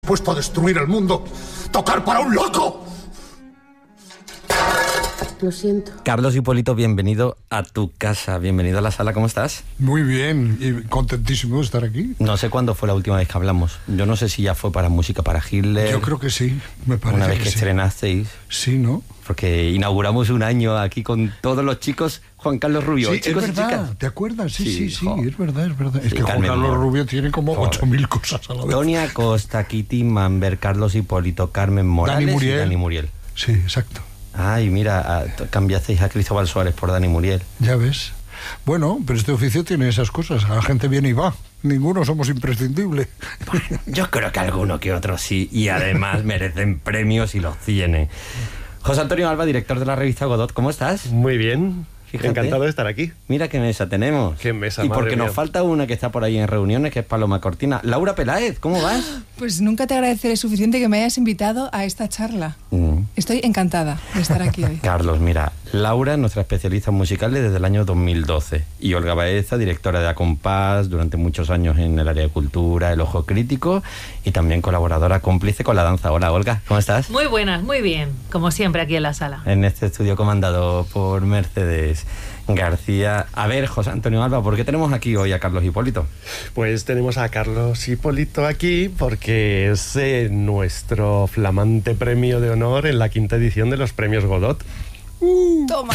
Puesto a destruir el mundo. Tocar para un loco. Lo siento. Carlos Hipólito, bienvenido a tu casa, bienvenido a la sala, ¿cómo estás? Muy bien, y contentísimo de estar aquí. No sé cuándo fue la última vez que hablamos. Yo no sé si ya fue para música para Hitler. Yo creo que sí, me parece. Una vez que sí. estrenasteis. Sí, ¿no? Porque inauguramos un año aquí con todos los chicos. Juan Carlos Rubio, Sí, chicos es verdad, y chicas. ¿te acuerdas? Sí, Sí, sí, jo. es verdad, es verdad. Es Sí, que Juan Carmen Carlos Mor. Rubio tiene como Joder. 8000 cosas a la vez. Tony Acosta, Kitty Manber, Carlos Hipólito, Carmen Morales y Dani Muriel. Sí, exacto. Ay, mira, cambiasteis a Cristóbal Suárez por Dani Muriel. Ya ves. Bueno, pero este oficio tiene esas cosas. La gente viene y va. Ninguno somos imprescindibles. Yo creo que alguno que otro sí, y además merecen premios y los tienen. José Antonio Alba, director de la revista Godot, ¿cómo estás? Muy bien, Fíjate. encantado de estar aquí. Mira qué mesa tenemos. Qué mesa, Y madre porque mía. nos falta una que está por ahí en reuniones, que es Paloma Cortina. Laura Peláez, ¿cómo vas? Pues nunca te agradeceré suficiente que me hayas invitado a esta charla. Estoy encantada de estar aquí hoy. Carlos, mira, Laura es nuestra especialista en musicales desde el año 2012 y Olga Baeza, directora de Acompás durante muchos años en el área de cultura, El Ojo Crítico y también colaboradora cómplice con la danza. Hola, Olga, ¿cómo estás? Muy buenas, muy bien, como siempre aquí en la sala. En este estudio comandado por Mercedes García. A ver, José Antonio Alba, ¿por qué tenemos aquí hoy a Carlos Hipólito? Pues tenemos a Carlos Hipólito aquí porque es nuestro flamante premio de honor en la 5ª edición de los premios Godot. Toma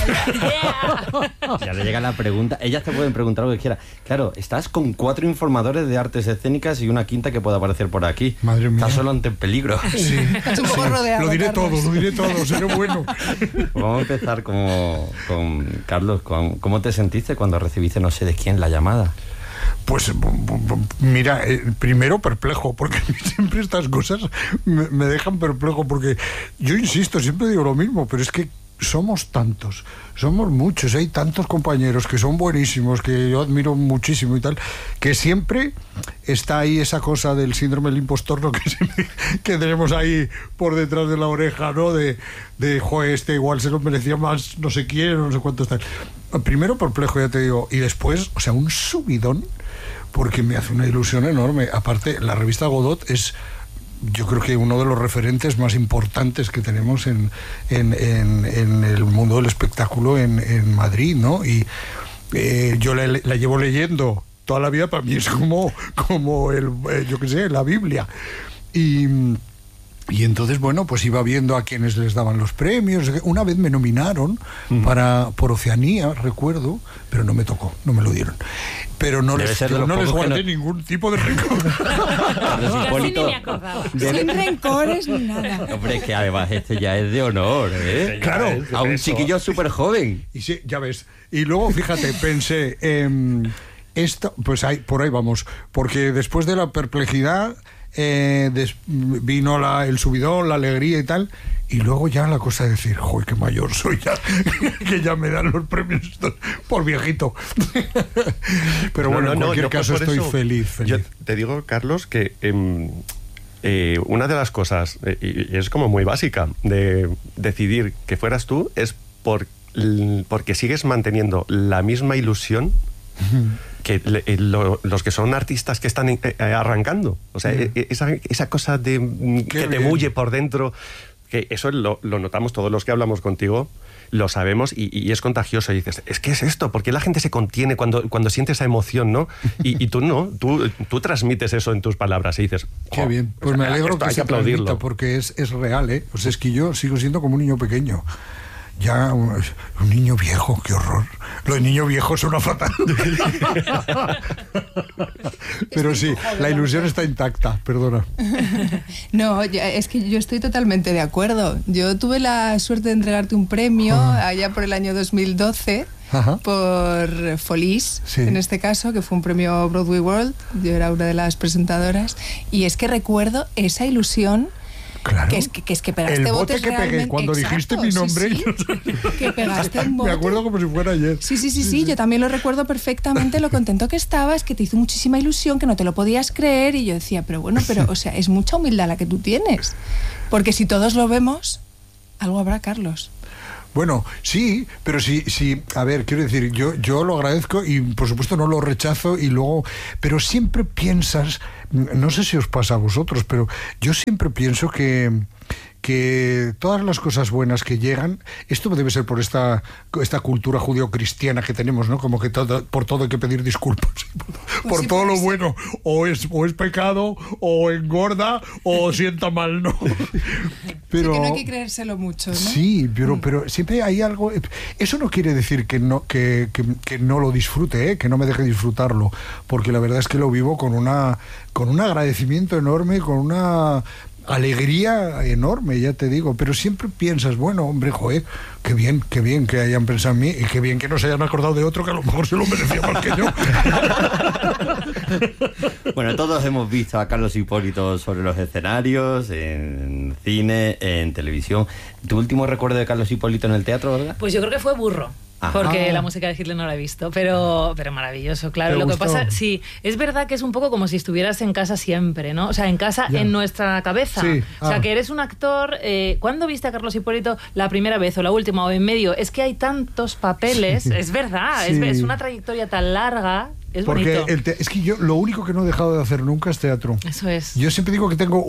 ya. Ya le llega la pregunta. Ellas te pueden preguntar lo que quieras. Claro, estás con 4 informadores de artes escénicas y una quinta que pueda aparecer por aquí. Madre mía. Estás solo ante el peligro. Sí, Estás un poco rodeado, Lo diré Carlos. todo, seré bueno. Vamos a empezar con Carlos. ¿Cómo te sentiste cuando recibiste no sé de quién la llamada? Pues mira, primero perplejo, porque siempre estas cosas me dejan perplejo, porque yo insisto, siempre digo lo mismo, pero es que somos tantos, somos muchos, hay tantos compañeros que son buenísimos, que yo admiro muchísimo y tal, que siempre está ahí esa cosa del síndrome del impostor, ¿no? que tenemos ahí por detrás de la oreja, ¿no? De joder, este igual se lo merecía más, no sé quién, no sé cuánto está. Primero perplejo, ya te digo, y después, o sea, un subidón, porque me hace una ilusión enorme. Aparte, la revista Godot es, yo creo que uno de los referentes más importantes que tenemos en el mundo del espectáculo en Madrid, ¿no? Y yo la llevo leyendo toda la vida, para mí es como yo qué sé, la Biblia. Y entonces, bueno, pues iba viendo a quienes les daban los premios. Una vez me nominaron por Oceanía, recuerdo, pero no me tocó, no me lo dieron. Pero no Debe les ser de los guardé pocos que no- ningún tipo de rencor. Carlos Casi Hipólito. ni me acordaba. Sin rencores ni nada. Hombre, que además este ya es de honor, ¿eh? Claro. A un chiquillo súper joven. Y sí, ya ves. Y luego, fíjate, pensé, esto, pues por ahí vamos, porque después de la perplejidad vino el subidón, la alegría y tal, y luego ya la cosa de decir, joder, qué mayor soy ya, que ya me dan los premios estos por viejito. Pero bueno, en cualquier caso pues por estoy eso. feliz. Yo te digo, Carlos, que una de las cosas, y es como muy básica, de decidir que fueras tú, es porque sigues manteniendo la misma ilusión que los que son artistas que están arrancando. O sea, esa cosa de Qué que te bien. bulle por dentro, que eso lo notamos todos los que hablamos contigo, lo sabemos y es contagioso. Y dices, es que es esto, porque la gente se contiene cuando siente esa emoción, ¿no? Y tú no, tú transmites eso en tus palabras y dices, Qué "Jo, bien, pues o sea, me alegro esto que hay se aplaudirlo". transmita, porque es real, ¿eh? O sea, es que yo sigo siendo como un niño pequeño. Ya un niño viejo, qué horror. Lo de niño viejo suena fatal. Pero sí, la ilusión está intacta, perdona. No, es que yo estoy totalmente de acuerdo. Yo tuve la suerte de entregarte un premio allá por el año 2012 Ajá. por Folies, Sí. en este caso, que fue un premio Broadway World. Yo era una de las presentadoras. Y es que recuerdo esa ilusión. Claro. Que es que pegaste el bote botes que pegué realmente. cuando dijiste mi nombre. Sí, que pegaste un bote. Me acuerdo como si fuera ayer. Sí, yo también lo recuerdo perfectamente, lo contento que estabas, que te hizo muchísima ilusión, que no te lo podías creer, y yo decía, pero bueno, o sea, es mucha humildad la que tú tienes, porque si todos lo vemos, algo habrá, Carlos. Bueno, sí, pero sí, a ver, quiero decir, yo lo agradezco y por supuesto no lo rechazo y luego, pero siempre piensas, no sé si os pasa a vosotros, pero yo siempre pienso que todas las cosas buenas que llegan, esto debe ser por esta cultura judío-cristiana que tenemos, ¿no? Como que por todo hay que pedir disculpas. Por todo lo bueno, o es pecado, o engorda, o sienta mal, ¿no? Pero, sí, que no hay que creérselo mucho, ¿no? Sí, pero siempre hay algo. Eso no quiere decir que no lo disfrute, que no me deje disfrutarlo, porque la verdad es que lo vivo con un agradecimiento enorme, con una alegría enorme, ya te digo, pero siempre piensas, bueno, hombre, joder, qué bien que hayan pensado en mí y qué bien que no se hayan acordado de otro que a lo mejor se lo merecía más que yo. Bueno, todos hemos visto a Carlos Hipólito sobre los escenarios, en cine, en televisión. ¿Tu último recuerdo de Carlos Hipólito en el teatro, Olga? Pues yo creo que fue Burro. Ajá. Porque la música de Hitler no la he visto, pero maravilloso, claro. Lo que pasa, sí, es verdad que es un poco como si estuvieras en casa siempre, ¿no? O sea, en casa, en nuestra cabeza. Sí. O sea, que eres un actor. ¿Cuándo viste a Carlos Hipólito la primera vez o la última o en medio? Es que hay tantos papeles, sí. Es verdad, sí. Es una trayectoria tan larga. Es porque bonito. Es que yo lo único que no he dejado de hacer nunca es teatro. Eso es. Yo siempre digo que tengo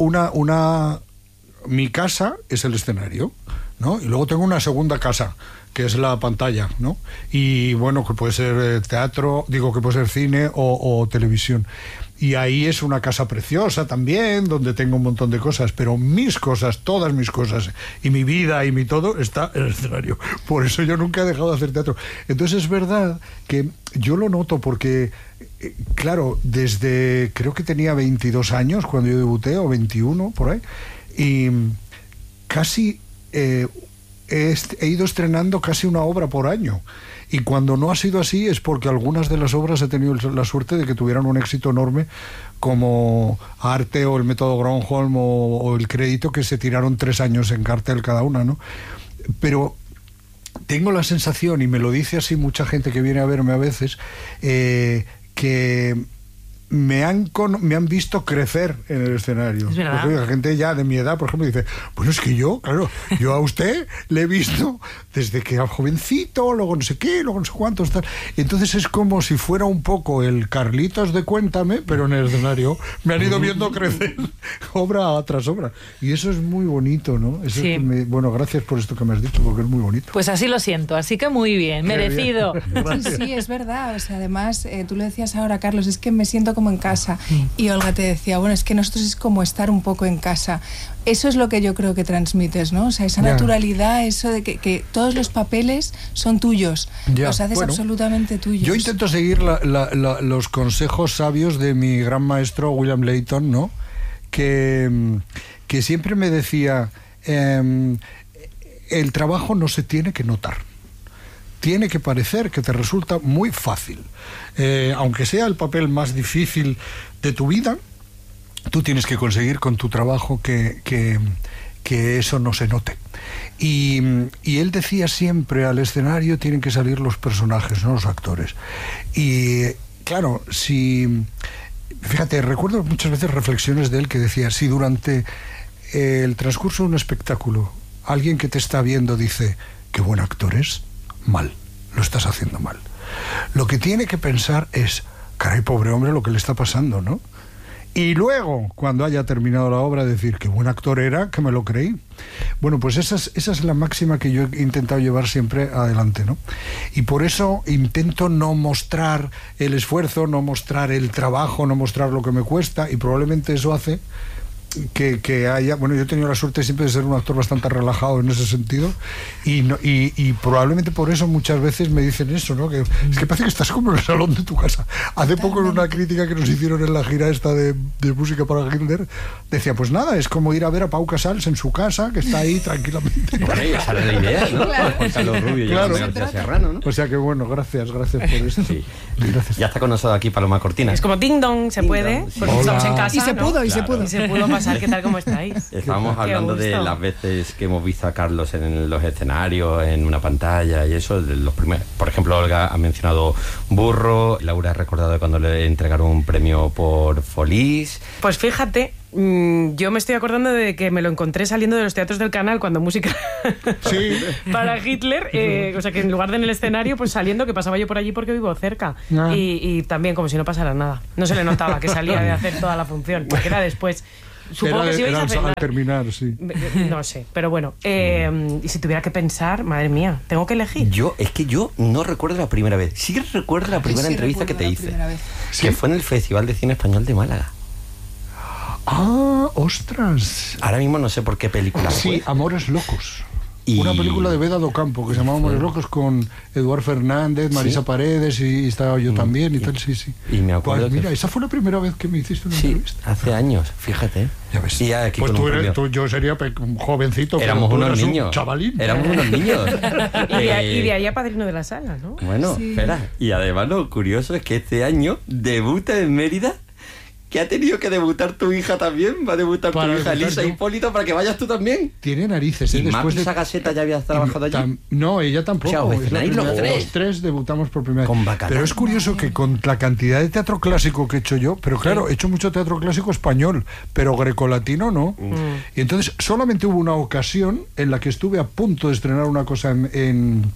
mi casa es el escenario, ¿no? Y luego tengo una segunda casa, que es la pantalla, ¿no? Y bueno, que puede ser teatro, digo que puede ser cine o televisión. Y ahí es una casa preciosa también, donde tengo un montón de cosas, pero mis cosas, todas mis cosas, y mi vida y mi todo, está en el escenario. Por eso yo nunca he dejado de hacer teatro. Entonces es verdad que yo lo noto porque, claro, desde, creo que tenía 22 años cuando yo debuté, o 21, por ahí, y casi he ido estrenando casi una obra por año. Y cuando no ha sido así es porque algunas de las obras he tenido la suerte de que tuvieran un éxito enorme, como Arte o El método Gronholm o El crédito, que se tiraron 3 años en cartel cada una, ¿no? Pero tengo la sensación, y me lo dice así mucha gente que viene a verme a veces, que me han visto crecer en el escenario. Es verdad. Porque la gente ya de mi edad, por ejemplo, dice, bueno, es que yo a usted le he visto desde que era jovencito, luego no sé qué, luego no sé cuántos, tal. Entonces es como si fuera un poco el Carlitos de Cuéntame, pero en el escenario me han ido viendo crecer obra tras obra. Y eso es muy bonito, ¿no? Eso sí. Es que bueno, gracias por esto que me has dicho, porque es muy bonito. Pues así lo siento, así que muy bien, Qué merecido. bien. Sí, es verdad. O sea, además, tú lo decías ahora, Carlos, es que me siento como en casa. Y Olga te decía, bueno, es que nosotros es como estar un poco en casa. Eso es lo que yo creo que transmites, ¿no? O sea, esa naturalidad, eso de que todos los papeles son tuyos. Los haces absolutamente tuyos. Yo intento seguir los consejos sabios de mi gran maestro William Layton, ¿no? Que siempre me decía, el trabajo no se tiene que notar. Tiene que parecer que te resulta muy fácil. Aunque sea el papel más difícil de tu vida, tú tienes que conseguir con tu trabajo que eso no se note. Y él decía siempre, al escenario tienen que salir los personajes, no los actores. Y claro, fíjate, recuerdo muchas veces reflexiones de él que decía, si durante el transcurso de un espectáculo alguien que te está viendo dice, qué buen actor es, mal, lo estás haciendo mal. Lo que tiene que pensar es, caray, pobre hombre, lo que le está pasando, ¿no? Y luego, cuando haya terminado la obra, decir, qué buen actor era, que me lo creí. Bueno, pues esa es la máxima que yo he intentado llevar siempre adelante, ¿no? Y por eso intento no mostrar el esfuerzo, no mostrar el trabajo, no mostrar lo que me cuesta, y probablemente eso hace que haya... Bueno, yo he tenido la suerte siempre de ser un actor bastante relajado en ese sentido, y probablemente por eso muchas veces me dicen eso, ¿no? Que es que parece que estás como en el salón de tu casa. Hace poco, en una crítica que nos hicieron en la gira esta de música para Hitler, decía, pues nada, es como ir a ver a Pau Casals en su casa, que está ahí tranquilamente. Bueno, esa es la idea, ¿no? Claro. Juan Carlos Rubio y Claro. García Serrano, ¿no? O sea que bueno, gracias por esto. Sí. Gracias. Ya está con nosotros aquí Paloma Cortina. Es como ding dong, se puede, dong, sí. porque Hola. estamos en casa, Y se ¿no? pudo, y se Claro. pudo. Y se pudo pasar, ¿qué tal, cómo estáis? Estábamos Qué hablando de gusto. las veces que hemos visto a Carlos en los escenarios, en una pantalla y eso, de los primeros. Por ejemplo, Olga ha mencionado Burro, Laura ha recordado cuando le entregaron un premio por Folís. Pues fíjate, Yo me estoy acordando de que me lo encontré saliendo de los teatros del Canal cuando música Sí. para Hitler, o sea que en lugar de en el escenario, pues saliendo, que pasaba yo por allí porque vivo cerca. Ah. Y también como si no pasara nada. No se le notaba que salía de hacer toda la función, porque era después. Supongo que si vais a al cenar. terminar, sí. No sé, pero bueno. Y si tuviera que pensar, madre mía, tengo que elegir. Yo no recuerdo la primera vez. Sí recuerdo la primera Sí, entrevista que te recuerdo la hice. primera vez. Que fue en el Festival de Cine Español de Málaga. Ah, ostras. Ahora mismo no sé por qué película Sí, fue. Amores Locos. Y- Una película de Beda do Campo que se llamaba Amores Locos con Eduard Fernández, Marisa Sí. Paredes y estaba yo también y tal, sí, sí. Y me acuerdo Pues mira, que- esa fue la primera vez que me hiciste una Sí, entrevista. hace años, fíjate. Ya ves. Y aquí Pues con un premio. yo sería un jovencito, pero Éramos tú unos eras un niños. chavalín. Éramos unos niños. Y de ahí a padrino de la sala, ¿no? Bueno, Sí. espera. Y además lo curioso es que este año debuta en Mérida, que ha tenido que debutar tu hija también. Va a debutar Para tu hija debutar Elisa yo. Hipólito para que vayas tú también. Tiene narices, Y después Mapi de... Sagaseta ya había trabajado allí. No, ella tampoco. O sea, os Es la estrenáis los primera- tres. Los tres debutamos por primera vez. Con Bacanal. Pero es curioso que con la cantidad de teatro clásico que he hecho yo, pero claro, he hecho mucho teatro clásico español, pero grecolatino no. Y entonces solamente hubo una ocasión en la que estuve a punto de estrenar una cosa en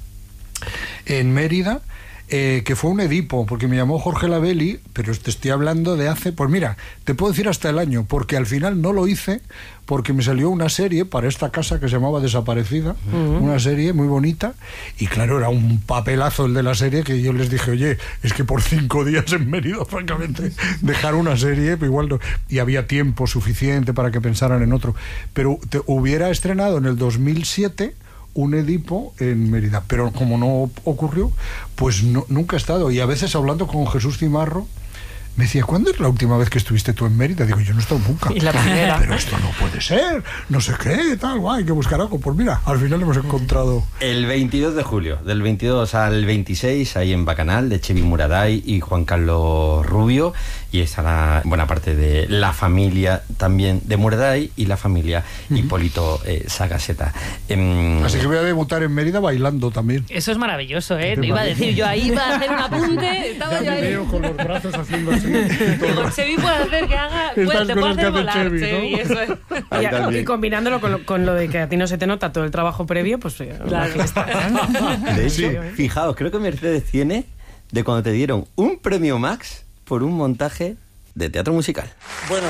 Mérida, que fue un Edipo, porque me llamó Jorge Labelli, pero te estoy hablando de hace, pues mira, te puedo decir hasta el año, porque al final no lo hice, porque me salió una serie para esta casa que se llamaba Desaparecida, una serie muy bonita, y claro, era un papelazo el de la serie, que yo les dije, oye, es que por 5 días en Mérida, francamente, dejar una serie, pues igual no, y había tiempo suficiente para que pensaran en otro, pero te hubiera estrenado en el 2007 un Edipo en Mérida, pero como no ocurrió, pues nunca he estado. Y a veces hablando con Jesús Cimarro, me decía, ¿cuándo es la última vez que estuviste tú en Mérida? Digo, yo no he estado nunca. Y la primera. Pero esto no puede ser, no sé qué, tal, guay, hay que buscar algo. Pues mira, al final hemos encontrado... El 22 de julio, del 22 al 26, ahí en Bacanal, de Chevy Muraday y Juan Carlos Rubio, y estará buena parte de la familia también de Muraday y la familia Hipólito Sagaseta. Así que voy a debutar en Mérida bailando también. Eso es maravilloso, ¿eh? Iba a decir yo ahí, iba a hacer un apunte, estaba yo ahí. con los brazos haciendo así. Digo, Chevy puede hacer que haga, Estas te puede cosas que hacer hace volar, Chevy, ¿no? Chevy, eso es. Ahí también. Y combinándolo con lo de que a ti no se te nota todo el trabajo previo, pues la fiesta. De hecho, fijaos, creo que Mercedes tiene de cuando te dieron un premio Max por un montaje de teatro musical. Bueno,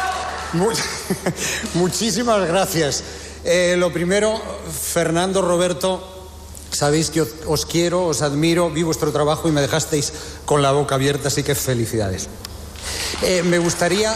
muchísimas gracias. Lo primero, Fernando, Roberto, sabéis que os quiero, os admiro, vi vuestro trabajo y me dejasteis con la boca abierta, así que felicidades. Me gustaría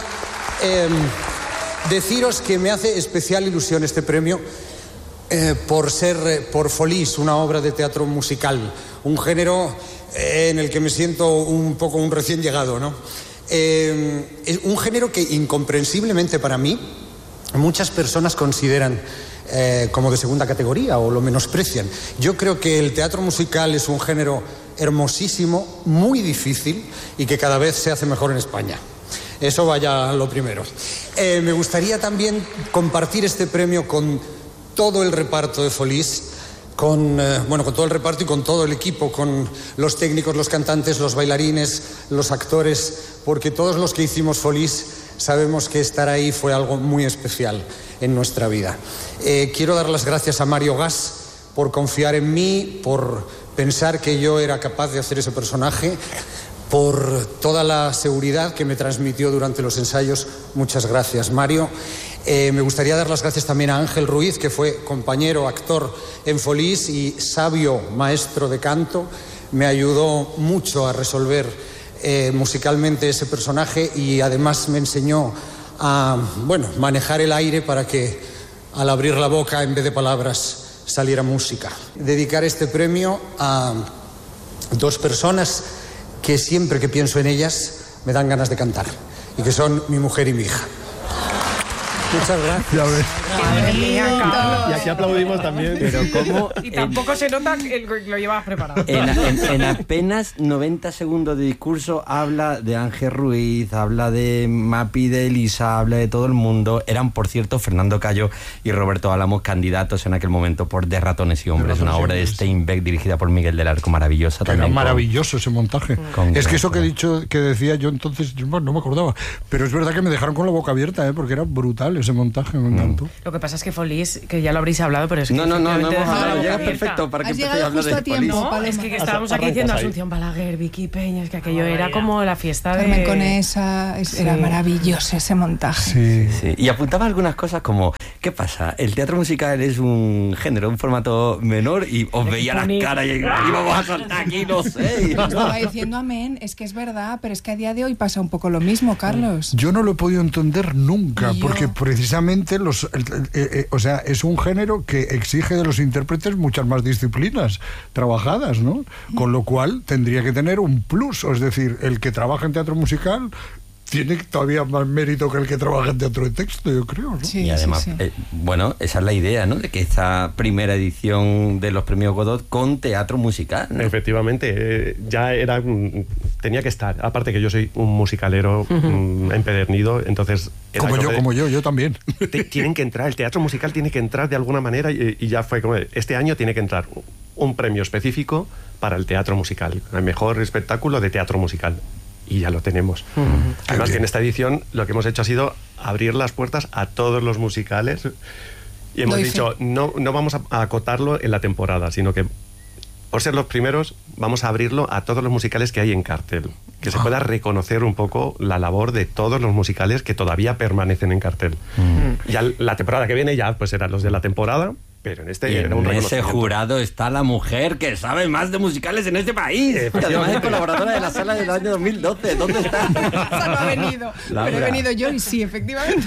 deciros que me hace especial ilusión este premio por ser por Folís, una obra de teatro musical, un género en el que me siento un poco un recién llegado, ¿no? Es un género que incomprensiblemente para mí muchas personas consideran como de segunda categoría o lo menosprecian. Yo creo que el teatro musical es un género hermosísimo, muy difícil y que cada vez se hace mejor en España. Eso vaya lo primero. Me gustaría también compartir este premio con todo el reparto de Folís, con todo el reparto y con todo el equipo, con los técnicos, los cantantes, los bailarines, los actores, porque todos los que hicimos Folís sabemos que estar ahí fue algo muy especial en nuestra vida. Quiero dar las gracias a Mario Gas por confiar en mí, por pensar que yo era capaz de hacer ese personaje, por toda la seguridad que me transmitió durante los ensayos. Muchas gracias, Mario. Me gustaría dar las gracias también a Ángel Ruiz, que fue compañero, actor en Folís y sabio maestro de canto. Me ayudó mucho a resolver musicalmente ese personaje y además me enseñó a manejar el aire para que al abrir la boca en vez de palabras saliera música. Dedicar este premio a dos personas que siempre que pienso en ellas me dan ganas de cantar y que son mi mujer y mi hija. Muchas gracias. Ya ves. Madre mía, Carlos. Y aquí aplaudimos también. Pero cómo Y tampoco se nota que lo llevabas preparado. en apenas 90 segundos de discurso habla de Ángel Ruiz, habla de Mapi, de Elisa, habla de todo el mundo. Eran, por cierto, Fernando Cayo y Roberto Álamos, candidatos en aquel momento por De ratones y hombres, una obra de Steinbeck dirigida por Miguel del Arco, maravillosa Era también. maravilloso ese montaje. con Es que eso que he Greco. dicho, que decía yo entonces, bueno, no me acordaba. Pero es verdad que me dejaron con la boca abierta, porque era brutal ese montaje, me encantó. Lo que pasa es que Folies, que ya lo habréis hablado, pero es que No, efectivamente hemos dejaba la hablado, boca llega abierta. perfecto para que Has empecéis llegado a hablar justo de a tiempo. Polis. No, Paloma. es que estábamos aquí Arrancas diciendo ahí. Asunción Balaguer, Vicky Peña, es que aquello era Vaya. como la fiesta de... Carmen Conesa, era maravilloso ese montaje. Sí. Sí, y apuntaba algunas cosas como, ¿qué pasa? El teatro musical es un género, un formato menor y os veía las bonito. caras y íbamos a saltar aquí, no sé. y- Estaba diciendo amén, es que es verdad, pero es que a día de hoy pasa un poco lo mismo, Carlos. Yo no lo he podido entender nunca, Y yo. porque precisamente o sea, es un género que exige de los intérpretes muchas más disciplinas trabajadas, ¿no? Con lo cual tendría que tener un plus, es decir, el que trabaja en teatro musical tiene todavía más mérito que el que trabaja en teatro de texto, yo creo, ¿no? Sí, y además, sí, sí. bueno, esa es la idea, ¿no? De que esta primera edición de los premios Godot con teatro musical, ¿no? Efectivamente, ya era tenía que estar. Aparte que yo soy un musicalero empedernido, entonces... era Como yo también. Tienen que entrar, el teatro musical tiene que entrar de alguna manera y ya fue como... Este año tiene que entrar un premio específico para el teatro musical, el mejor espectáculo de teatro musical. Y ya lo tenemos. Además que en esta edición lo que hemos hecho ha sido abrir las puertas a todos los musicales y hemos Doy dicho, no vamos a acotarlo en la temporada, sino que por ser los primeros vamos a abrirlo a todos los musicales que hay en cartel. Que se pueda reconocer un poco la labor de todos los musicales que todavía permanecen en cartel. Ya la temporada que viene ya pues eran los de la temporada, pero en este Y era un en ese reconocimiento. jurado está la mujer que sabe más de musicales en este país. Y además es colaboradora de la sala del año 2012. ¿Dónde está? Esa no ha venido, Laura. pero he venido yo y sí, efectivamente.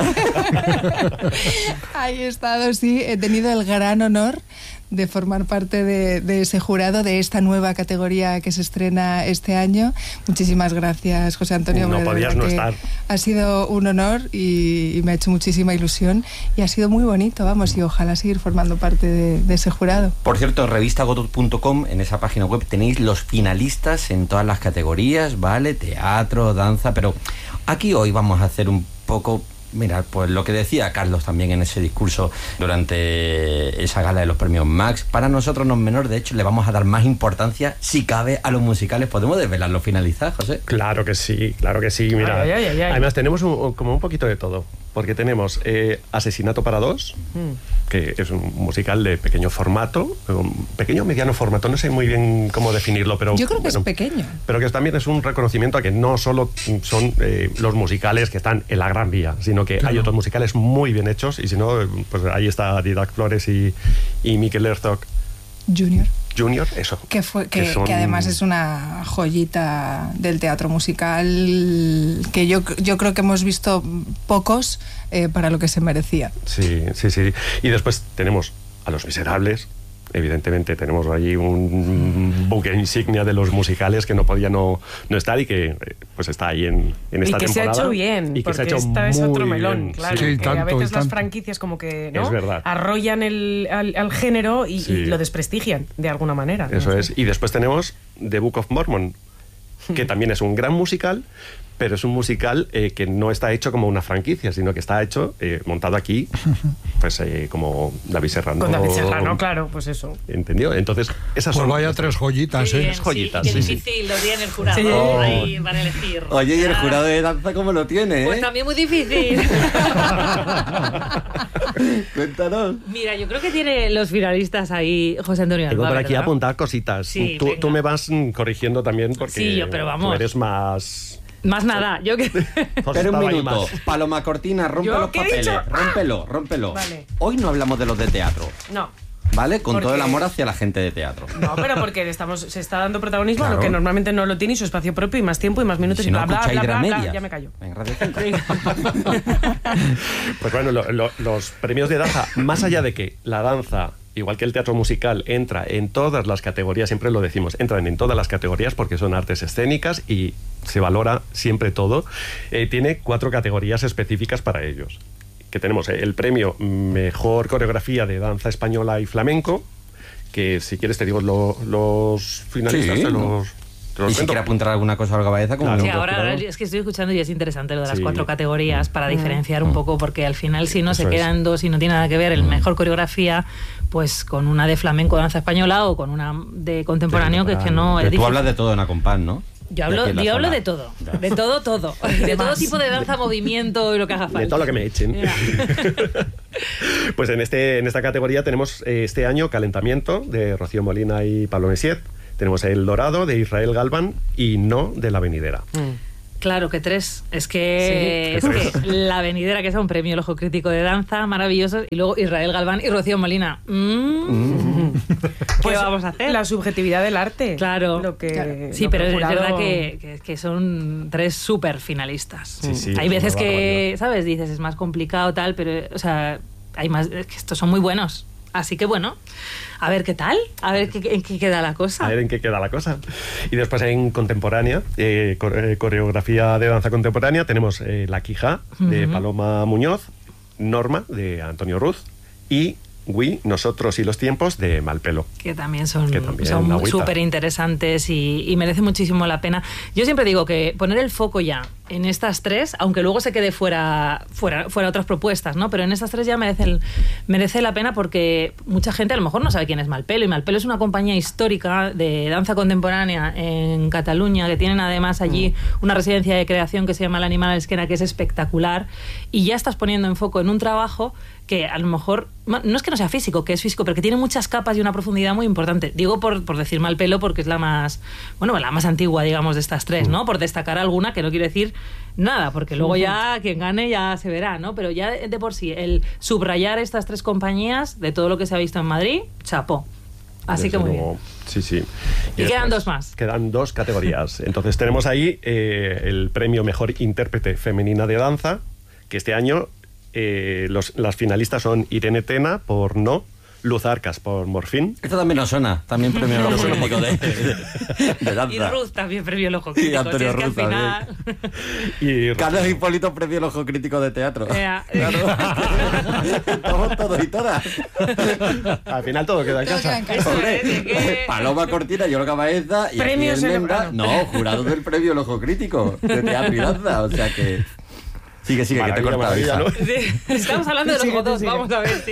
Ahí he estado, sí, he tenido el gran honor de formar parte de ese jurado, de esta nueva categoría que se estrena este año. Muchísimas gracias, José Antonio. No de podías verdad no que estar. Ha sido un honor y me ha hecho muchísima ilusión y ha sido muy bonito, vamos, y ojalá seguir formando parte de ese jurado. Por cierto, revistagodot.com, en esa página web tenéis los finalistas en todas las categorías, ¿vale? Teatro, danza, pero aquí hoy vamos a hacer un poco... Mira, pues lo que decía Carlos también en ese discurso durante esa gala de los premios Max, para nosotros no es menor, de hecho le vamos a dar más importancia, si cabe, a los musicales. ¿Podemos desvelarlos finalizados, José? Claro que sí, mira. Ay, ay, ay, ay. Además tenemos como un poquito de todo, porque tenemos Asesinato para dos, que es un musical de pequeño formato, pequeño mediano formato, no sé muy bien cómo definirlo, pero... Yo creo que bueno, es pequeño. pero que también es un reconocimiento a que no solo son los musicales que están en la Gran Vía, sino que hay otros musicales muy bien hechos, y si no, pues ahí está Didac Flores y Mikel Herzog Junior. Junior, eso. Que son- además es una joyita del teatro musical que yo creo que hemos visto pocos para lo que se merecía. Sí. Y después tenemos a Los Miserables. Evidentemente tenemos allí un buque insignia de los musicales que no podía no estar y que pues está ahí en esta temporada. Y que se ha hecho bien, Y que se porque ha hecho esta es otro muy melón, bien, claro. Sí, que tanto, a veces las tanto. franquicias como que ¿no? Es verdad. arrollan al género y Sí. lo desprestigian de alguna manera. ¿no? Eso Sí. es. Y después tenemos The Book of Mormon, que también es un gran musical, pero es un musical que no está hecho como una franquicia, sino que está hecho, montado aquí, pues como David Serrano. Con David Serrano, claro, pues eso. ¿Entendió? Entonces, esas Pues son... vaya tres joyitas, Qué ¿eh? bien, joyitas, sí, qué sí. difícil lo tiene el jurado Sí. ahí para elegir. Oye, ¿y el Ah, jurado de danza cómo lo tiene, Pues eh? también muy difícil. Cuéntanos. Mira, yo creo que tiene los finalistas ahí José Antonio Tengo Alba, por aquí ¿verdad? apuntar cositas. Sí, tú venga. me vas corrigiendo también porque Sí, yo, pero vamos. tú eres más... Más nada, yo que... Jorge Espera un estaba ahí minuto. más. Paloma Cortina, rompe ¿Yo los qué he papeles. dicho? Rómpelo. Vale. Hoy no hablamos de los de teatro, No. ¿vale? Con todo el Porque- amor hacia la gente de teatro. No, pero porque se está dando protagonismo a Claro. lo que normalmente no lo tiene y su espacio propio y más tiempo y más minutos Si y no bla, bla, escucháis bla, bla, bla, Dramedias. ya me callo. En Radio Centro. Pues bueno, los premios de danza, más allá de que la danza, igual que el teatro musical, entra en todas las categorías, siempre lo decimos, entran en todas las categorías porque son artes escénicas y se valora siempre todo, tiene 4 categorías específicas para ellos, que tenemos el premio Mejor Coreografía de Danza Española y Flamenco, que si quieres te digo los finalistas de los... Y si quiere apuntar alguna cosa a Olga Baeza, como sí, ahora es que estoy escuchando y es interesante lo de las 4 categorías para diferenciar un poco, porque al final si no se quedan 2 y no tiene nada que ver el mejor coreografía, pues con una de flamenco, danza española, o con una de contemporáneo, que es que no es Pero tú difícil. hablas de todo en Acompás, ¿no? Yo hablo de todo, de todo, de todo tipo de danza, movimiento y lo que haga falta. De todo lo que me echen. Pues en esta categoría tenemos este año Calentamiento de Rocío Molina y Pablo Messiet. Tenemos El Dorado de Israel Galván y No de La Venidera. Claro, que 3. Es que La Venidera, que es un premio El Ojo Crítico de Danza, maravilloso, y luego Israel Galván y Rocío Molina. ¿Qué vamos a hacer? La subjetividad del arte. Claro. Sí, pero es verdad que son 3 súper finalistas. Sí, hay veces que, ¿sabes? Dices, es más complicado, tal, pero, o sea, hay más, es que estos son muy buenos. Así que bueno, a ver qué tal, a ver en qué queda la cosa. A ver en qué queda la cosa. Y después en contemporánea, coreografía de danza contemporánea, tenemos La Quijá de Paloma Muñoz, Norma de Antonio Ruz y Nosotros y los tiempos de Malpelo. Que también son súper interesantes y merece muchísimo la pena. Yo siempre digo que poner el foco ya en estas 3, aunque luego se quede fuera otras propuestas, ¿no? Pero en estas 3 ya merece la pena, porque mucha gente a lo mejor no sabe quién es Malpelo, y Malpelo es una compañía histórica de danza contemporánea en Cataluña, que tienen además allí una residencia de creación que se llama l'Animal Esquena, que es espectacular, y ya estás poniendo en foco en un trabajo que a lo mejor, no es que no sea físico, que es físico, pero que tiene muchas capas y una profundidad muy importante. Digo por decir Malpelo porque es la más antigua, digamos, de estas 3, ¿no? Por destacar alguna, que no quiere decir nada, porque luego ya quien gane ya se verá, ¿no? Pero ya de por sí, el subrayar estas 3 compañías de todo lo que se ha visto en Madrid, chapó. Así que muy bien. Sí. Y quedan 2 más. Quedan 2 categorías. Entonces tenemos ahí el premio Mejor Intérprete Femenina de Danza, que este año las finalistas son Irene Tena por No, Luz Arcas por Morfín. Esto también nos suena, también premio El Ojo Crítico de danza. Y Ruth también premio El Ojo Crítico. Y Antonio Ruth, Ruth también. Y Carlos Hipólito premio El Ojo Crítico de teatro. Claro. Estamos todos y todas. Al final todo queda en casa. Paloma Cortina y Olga Baeza y Premios aquí el Menda, jurados del premio El Ojo Crítico de teatro y danza, o sea que... Sigue, que te corta, ¿no? Sí, estamos hablando de los votos, vamos a ver, sí.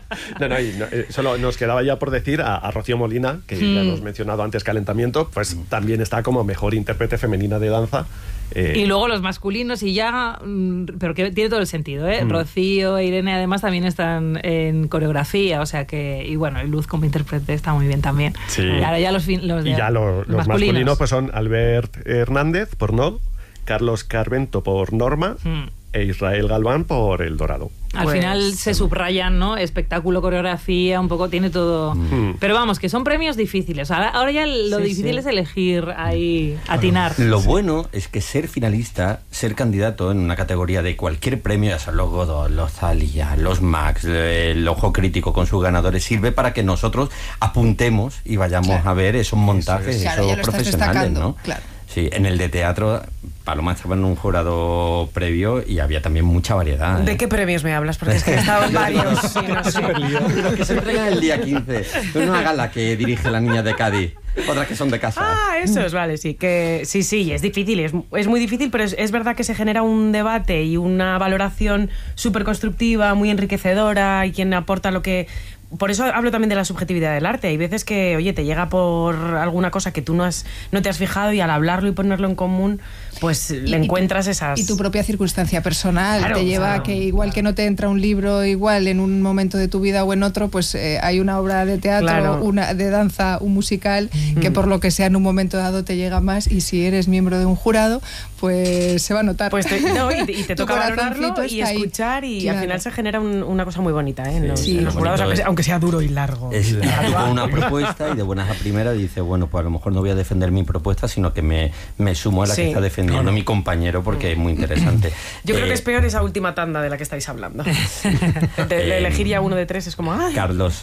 Solo nos quedaba ya por decir a Rocío Molina, que ya hemos mencionado antes, Calentamiento, pues también está como Mejor Intérprete Femenina de Danza. Y luego los masculinos y ya, pero que tiene todo el sentido, ¿eh? Rocío e Irene además también están en coreografía, o sea que, y bueno, y Luz como intérprete está muy bien también. Sí. Y ahora ya los masculinos pues son Albert Hernández por No, Carlos Carvento por Norma e Israel Galván por El Dorado. Al final se subrayan, ¿no? Espectáculo, coreografía, un poco, tiene todo. Pero vamos, que son premios difíciles. Ahora ya lo difícil es elegir ahí, atinar. Lo bueno es que ser finalista, ser candidato en una categoría de cualquier premio, ya son los Godot, los Thalia, los Max, el Ojo Crítico con sus ganadores, sirve para que nosotros apuntemos y vayamos a ver esos montajes, esos profesionales, ¿no? Claro. Sí, en el de teatro, Paloma estaba en un jurado previo y había también mucha variedad. ¿De qué premios me hablas? Porque es que estaban varios. Sí, no sé. Los que se entregan el día 15. Es una gala que dirige la niña de Cádiz. Otras que son de casa. Ah, esos, vale, sí. Que sí, es difícil, es muy difícil, pero es verdad que se genera un debate y una valoración súper constructiva, muy enriquecedora, y quien aporta lo que... Por eso hablo también de la subjetividad del arte. Hay veces que, oye, te llega por alguna cosa que tú no te has fijado, y al hablarlo y ponerlo en común, pues le encuentras esas... Y tu propia circunstancia personal te lleva a que, igual que no te entra un libro igual en un momento de tu vida o en otro, pues hay una obra de teatro, una de danza, un musical, que por lo que sea en un momento dado te llega más, y si eres miembro de un jurado, pues se va a notar. Pues y te toca valorarlo y escuchar, y al final se genera una cosa muy bonita, ¿eh? En los jurados, aunque sea duro y largo. Es con una propuesta, y de buenas a primeras dice, bueno, pues a lo mejor no voy a defender mi propuesta, sino que me sumo a la que está defendiendo mi compañero, porque es muy interesante. Yo creo que es peor esa última tanda de la que estáis hablando. De elegir ya uno de 3 es como... ¡ay! Carlos,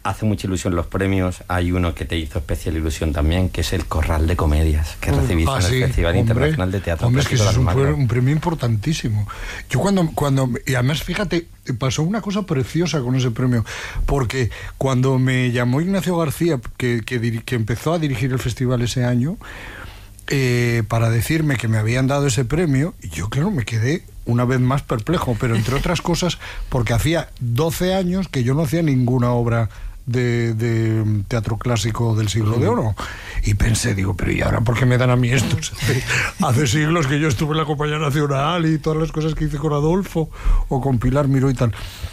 hace mucha ilusión los premios. Hay uno que te hizo especial ilusión también, que es el Corral de Comedias, que recibiste en el Festival Internacional de Teatro Clásico. Es que es un premio importantísimo. Yo cuando y además, fíjate, pasó una cosa preciosa con ese premio, porque cuando me llamó Ignacio García, que empezó a dirigir el festival ese año, para decirme que me habían dado ese premio, yo claro, me quedé una vez más perplejo, pero entre otras cosas porque hacía 12 años que yo no hacía ninguna obra de teatro clásico del siglo de oro, y pensé, digo, pero ¿y ahora por qué me dan a mí esto? Hace siglos que yo estuve en la Compañía Nacional y todas las cosas que hice con Adolfo o con Pilar Miró y tal.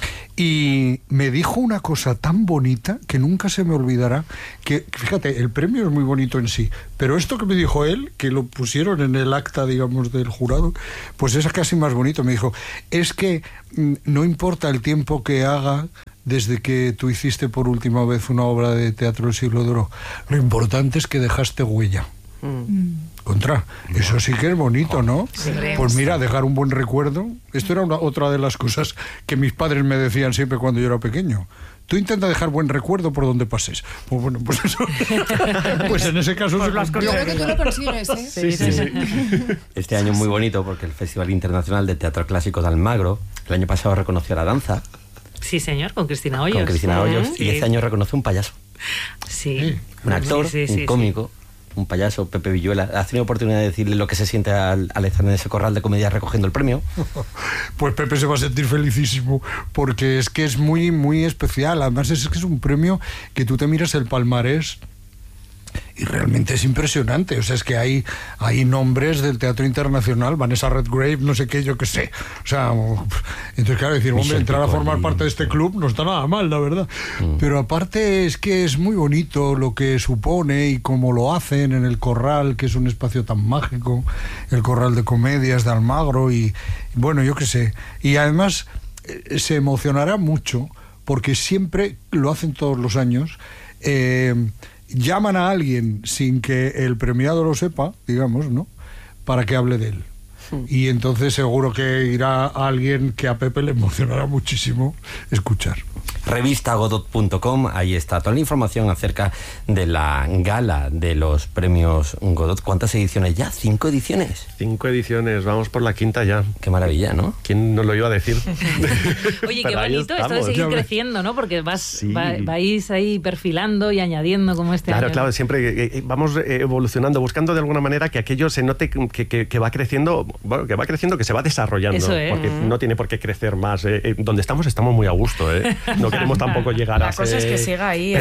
Y me dijo una cosa tan bonita que nunca se me olvidará, que fíjate, el premio es muy bonito en sí, pero esto que me dijo él, que lo pusieron en el acta, digamos, del jurado, pues es casi más bonito. Me dijo, es que no importa el tiempo que haga desde que tú hiciste por última vez una obra de teatro del siglo de oro, lo importante es que dejaste huella. Contra, eso sí que es bonito, ¿no? Sí, pues mira, dejar un buen recuerdo. Esto era otra de las cosas que mis padres me decían siempre cuando yo era pequeño. Tú intenta dejar buen recuerdo por donde pases. Pues bueno, pues eso. Pues en ese caso pues yo creo que tú lo consigues, ¿eh? Sí. Este año muy bonito porque el Festival Internacional de Teatro Clásico de Almagro el año pasado reconoció la danza. Sí, señor, con Cristina Hoyos. Con Cristina Hoyos. Sí. Y este año reconoce un payaso. Sí. Un actor, un cómico, un payaso, Pepe Villuela. ¿Has tenido oportunidad de decirle lo que se siente al estar en ese corral de comedia recogiendo el premio? Pues Pepe se va a sentir felicísimo, porque es que es muy, muy especial. Además es que es un premio que tú te miras el palmarés y realmente es impresionante. O sea, es que hay nombres del teatro internacional, Vanessa Redgrave, no sé qué, yo qué sé. O sea, entonces claro, decir, hombre, entrar a formar parte de este club no está nada mal, la verdad. Pero aparte es que es muy bonito lo que supone y cómo lo hacen en el Corral, que es un espacio tan mágico, el Corral de Comedias de Almagro, y bueno, yo qué sé. Y además se emocionará mucho, porque siempre lo hacen todos los años, llaman a alguien sin que el premiado lo sepa, digamos, ¿no?, para que hable de él. Y entonces seguro que irá alguien que a Pepe le emocionará muchísimo escuchar. Revistagodot.com, ahí está toda la información acerca de la gala de los premios Godot. ¿Cuántas ediciones ya? ¿5 ediciones? 5 ediciones, vamos por la 5ª ya. Qué maravilla, ¿no? ¿Quién nos lo iba a decir? Oye, qué bonito esto de seguir creciendo, ¿no? Porque vais ahí perfilando y añadiendo como este año. Claro, siempre vamos evolucionando, buscando de alguna manera que aquello se note que va creciendo, bueno, que se va desarrollando. Eso es. Porque no tiene por qué crecer más. Donde estamos muy a gusto, ¿eh? No queremos tampoco llegar a ser... La cosa es que siga ahí.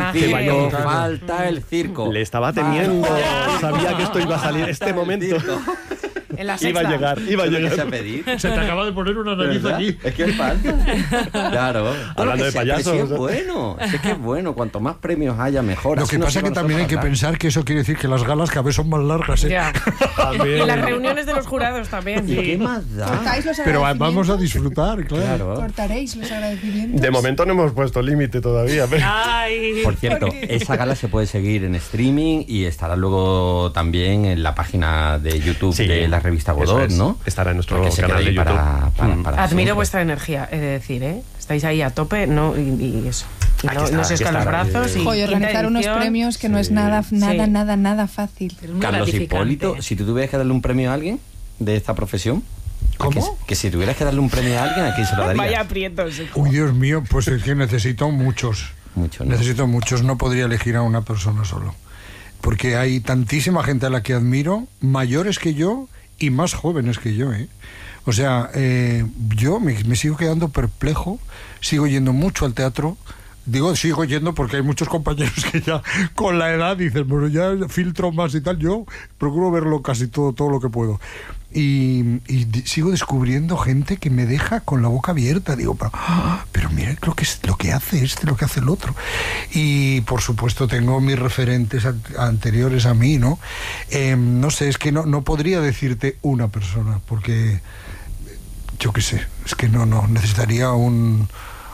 Falta el circo. Le estaba temiendo. Sabía que esto iba a salir este momento. En la iba a llegar. A pedir. Se te acaba de poner una nariz aquí. Es que falta. Claro. Hablando de payasos. Es bueno. Es que es bueno. Cuanto más premios haya, mejor. Lo que pasa es que también hay que pensar que eso quiere decir que las galas cada vez son más largas, ¿eh? Ya. Y las reuniones de los jurados también. ¿Y qué más da? Pero vamos a disfrutar, claro. Cortaréis los agradecimientos. De momento no hemos puesto límite todavía. Pero... Ay, por cierto, esa gala se puede seguir en streaming y estará luego también en la página de YouTube de la revista Godot, ¿no? Estará en nuestro canal de YouTube. Para admiro vuestra energía, he de decir, ¿eh? Estáis ahí a tope, ¿no? Y eso. No se os caen los brazos. Y organizar unos premios que no es nada fácil. Carlos Hipólito, si tú tuvieras que darle un premio a alguien de esta profesión, ¿cómo? Que si tuvieras que darle un premio a alguien, ¿a quién se lo darías? Vaya aprietos. Uy, Dios mío, pues es que necesito muchos. Mucho, ¿no? Necesito muchos, no podría elegir a una persona solo. Porque hay tantísima gente a la que admiro, mayores que yo y más jóvenes que yo, ¿eh? O sea, yo me sigo quedando perplejo, sigo yendo mucho al teatro. Digo, sigo yendo porque hay muchos compañeros que ya con la edad dicen, bueno, ya filtro más y tal. Yo procuro verlo casi todo lo que puedo. Y sigo descubriendo gente que me deja con la boca abierta. Digo, pero mira lo que hace este, lo que hace el otro. Y por supuesto tengo mis referentes anteriores a mí, ¿no? No sé, es que no podría decirte una persona, porque yo qué sé, es que no necesitaría unos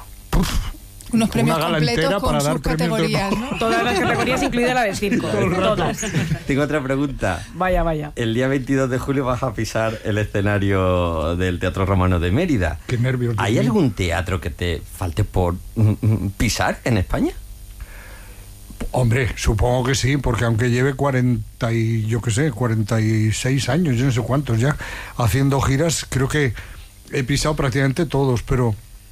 premios completos con sus categorías, ¿no? Todas las categorías, incluida la de circo. Todas. Tengo otra pregunta. Vaya. El día 22 de julio vas a pisar el escenario del Teatro Romano de Mérida. Qué nervios. ¿Hay algún teatro que te falte por pisar en España? Hombre, supongo que sí, porque aunque lleve 46 años, yo no sé cuántos ya, haciendo giras, creo que he pisado prácticamente todos, pero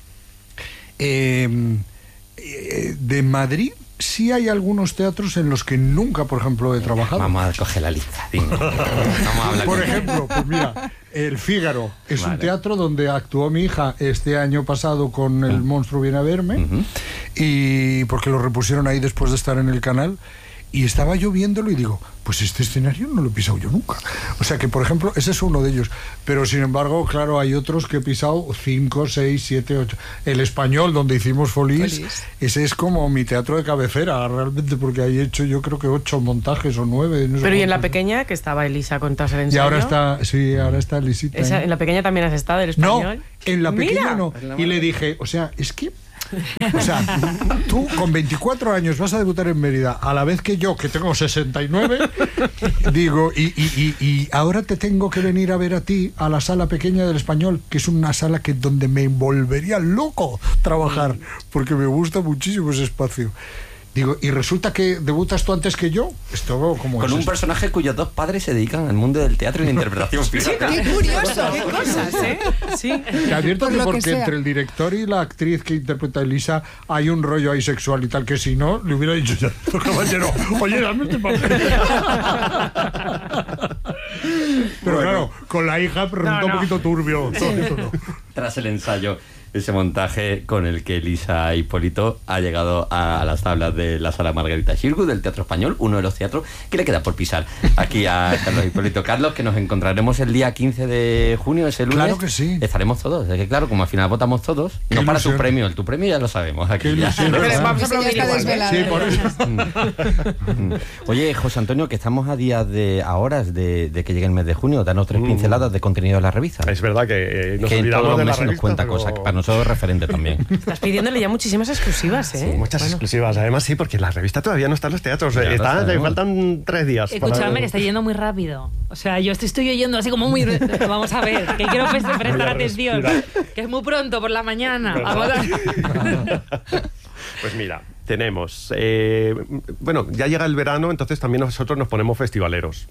de Madrid sí hay algunos teatros en los que nunca, por ejemplo, he trabajado. Vamos a coger la lista. Vamos a hablar por ejemplo, pues mira, el Fígaro es un teatro donde actuó mi hija este año pasado con El monstruo viene a verme, y porque lo repusieron ahí después de estar en el canal. Y estaba yo viéndolo y digo, pues este escenario no lo he pisado yo nunca. O sea que, por ejemplo, ese es uno de ellos. Pero, sin embargo, claro, hay otros que he pisado 5, 6, 7, 8. El Español, donde hicimos Folies, ese es como mi teatro de cabecera, realmente, porque ahí he hecho yo creo que 8 montajes o 9. No sé. Pero y en La Pequeña, que estaba Elisa con el ensayo. Y ahora está, sí, ahora está Elisita. ¿En La Pequeña también has estado, el Español? No, en La Pequeña ¡Mira! no. Y le dije, o sea, es que... O sea, tú con 24 años vas a debutar en Mérida a la vez que yo, que tengo 69, digo, y ahora te tengo que venir a ver a ti a la sala pequeña del Español, que es una sala que donde me volvería loco trabajar, porque me gusta muchísimo ese espacio. Digo, y resulta que debutas tú antes que yo. Esto como con un personaje cuyos dos padres se dedican al mundo del teatro y la interpretación. Sí, qué curioso. Qué cosas, ¿eh? Sí. Te advierto que porque sea. entre el director y la actriz que interpreta a Elisa hay un rollo ahí sexual y tal, que si no, le hubiera dicho ya, caballero, oye, dame este papel. Pero claro, con la hija resulta un poquito turbio. Todo. Tras el ensayo, ese montaje con el que Elisa Hipólito ha llegado a las tablas de la Sala Margarita Xirgu del Teatro Español, uno de los teatros que le queda por pisar aquí a Carlos Hipólito. Carlos, que nos encontraremos el día 15 de junio, ese lunes. Claro que sí. Estaremos todos. Es que claro, como al final votamos todos, Qué no para ilusión. tu premio, tu premio ya lo sabemos. Aquí Qué ya. ilusión, Pero ¿verdad? vamos a Ese ya aplaudir está igual, ¿eh? desvelado. Sí, por eso. Oye, José Antonio, que estamos a días a horas de que llegue el mes de junio, danos 3 pinceladas de contenido de la revista. Es verdad que nos que en olvidamos todos los de la meses nos revista, cuenta pero- cosas que para nosotros es referente también. Estás pidiéndole ya muchísimas exclusivas, ¿eh? Sí, muchas exclusivas. Además, sí, porque la revista todavía no está en los teatros. Ya lo Le sabemos. faltan 3 días. Escúchame, que está yendo muy rápido. O sea, yo estoy oyendo así como muy... Vamos a ver, que quiero prestar atención. Que es muy pronto por la mañana. Vamos a... Pues mira, tenemos... bueno, ya llega el verano, entonces también nosotros nos ponemos festivaleros.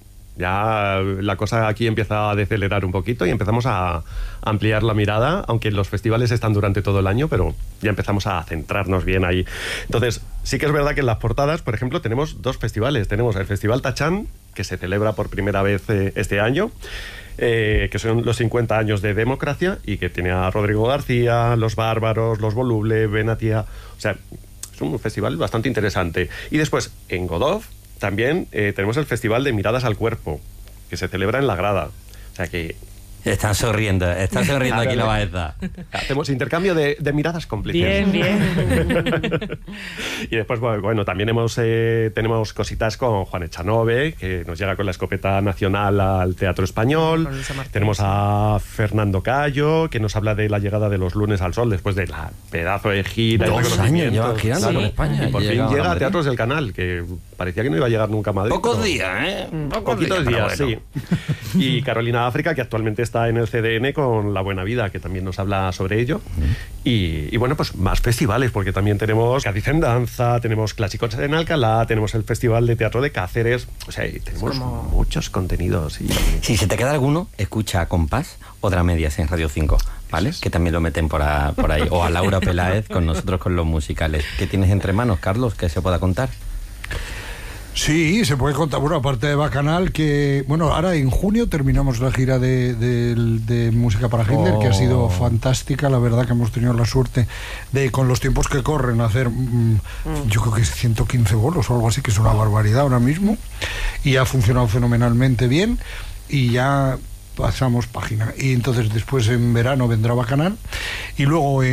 Ya la cosa aquí empieza a decelerar un poquito y empezamos a ampliar la mirada, aunque los festivales están durante todo el año, pero ya empezamos a centrarnos bien ahí. Entonces, sí que es verdad que en las portadas, por ejemplo, tenemos 2 festivales. Tenemos el Festival Tachán, que se celebra por primera vez este año, que son los 50 años de democracia y que tiene a Rodrigo García, Los Bárbaros, Los Voluble, Benatia. O sea, es un festival bastante interesante. Y después, en Godó también tenemos el Festival de Miradas al Cuerpo, que se celebra en La Grada. O sea que... Están sonriendo aquí la Baeza. Hacemos intercambio de miradas cómplices. Bien, bien. Y después, bueno, también tenemos cositas con Juan Echanove, que nos llega con la escopeta nacional al Teatro Español. Tenemos a Fernando Cayo, que nos habla de la llegada de Los Lunes al Sol después de la pedazo de gira. 2 años lleva girando Sí. por España. Y por fin Llega llega a Madrid. Teatros del Canal, que parecía que no iba a llegar nunca a Madrid. Pocos pero- días, ¿eh? Poquitos días, pero bueno. sí. Y Carolina África, que actualmente está en el CDN con La Buena Vida, que también nos habla sobre ello. Y bueno, pues más festivales, porque también tenemos Cádiz en Danza, tenemos Clásicos en Alcalá, tenemos el Festival de Teatro de Cáceres. O sea, y tenemos muchos contenidos. Y... Si se te queda alguno, escucha a Compás o Dramedias en Radio 5, ¿vale? Que también lo meten por ahí. O a Laura Peláez con nosotros con los musicales. ¿Qué tienes entre manos, Carlos, que se pueda contar? Sí, se puede contar. Bueno, aparte de Bacanal, que... Bueno, ahora en junio terminamos la gira de Música para Hitler, que ha sido fantástica. La verdad que hemos tenido la suerte de, con los tiempos que corren, hacer... yo creo que es 115 bolos o algo así, que es una barbaridad ahora mismo. Y ha funcionado fenomenalmente bien. Y ya pasamos página. Y entonces después en verano vendrá Bacanal. Y luego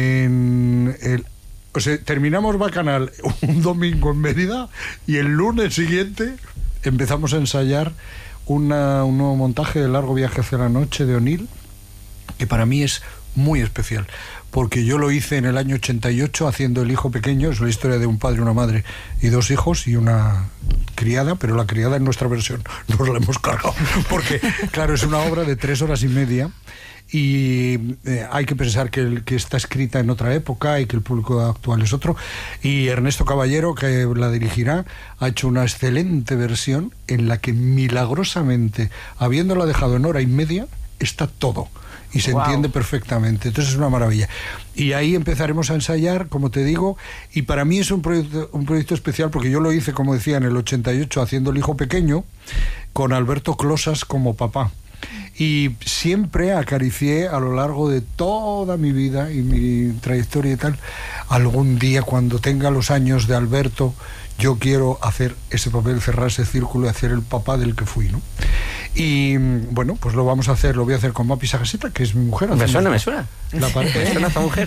o sea, terminamos Bacanal un domingo en Mérida y el lunes siguiente empezamos a ensayar un nuevo montaje de Largo Viaje hacia la Noche de O'Neill, que para mí es muy especial, porque yo lo hice en el año 88 haciendo El hijo pequeño. Es la historia de un padre, una madre y 2 hijos y una criada, pero la criada en nuestra versión nos la hemos cargado, porque claro, es una obra de 3 horas y media. y hay que pensar que está escrita en otra época y que el público actual es otro. Y Ernesto Caballero, que la dirigirá, ha hecho una excelente versión en la que milagrosamente, habiéndola dejado en hora y media, está todo. Y se entiende perfectamente. Entonces es una maravilla. Y ahí empezaremos a ensayar, como te digo, y para mí es un proyecto especial, porque yo lo hice, como decía, en el 88, haciendo El hijo pequeño, con Alberto Closas como papá. Y siempre acaricié a lo largo de toda mi vida y mi trayectoria y tal, algún día cuando tenga los años de Alberto, yo quiero hacer ese papel, cerrar ese círculo y hacer el papá del que fui, ¿no? Y bueno, pues lo vamos a hacer, lo voy a hacer con Mapi Sagaseta, que es mi mujer. Me suena. La pareja. Me suena esta mujer.